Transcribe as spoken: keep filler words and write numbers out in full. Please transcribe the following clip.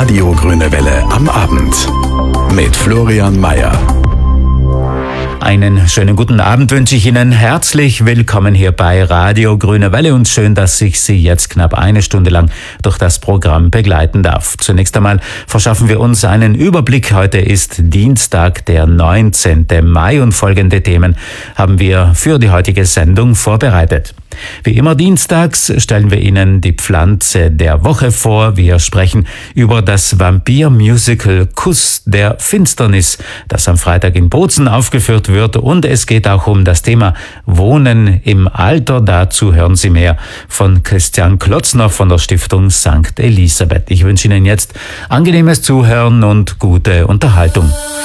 Radio Grüne Welle am Abend mit Florian Mayer. Einen schönen guten Abend wünsche ich Ihnen. Herzlich willkommen hier bei Radio Grüne Welle und schön, dass ich Sie jetzt knapp eine Stunde lang durch das Programm begleiten darf. Zunächst einmal verschaffen wir uns einen Überblick. Heute ist Dienstag, der neunzehnten Mai und folgende Themen haben wir für die heutige Sendung vorbereitet. Wie immer dienstags stellen wir Ihnen die Pflanze der Woche vor. Wir sprechen über das Vampir-Musical Kuss der Finsternis, das am Freitag in Bozen aufgeführt wird. Und es geht auch um das Thema Wohnen im Alter. Dazu hören Sie mehr von Christian Klotzner von der Stiftung Sankt Elisabeth. Ich wünsche Ihnen jetzt angenehmes Zuhören und gute Unterhaltung.